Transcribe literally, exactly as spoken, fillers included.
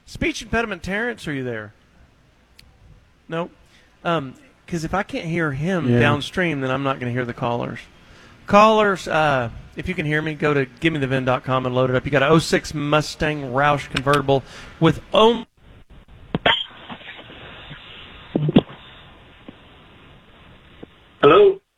Speech impediment Terrence, are you there? Nope. Um, because if I can't hear him Yeah. downstream, then I'm not going to hear the callers. Callers, uh, if you can hear me, go to give me the vin dot com and load it up. You got an oh six Mustang Roush convertible with only. Hello?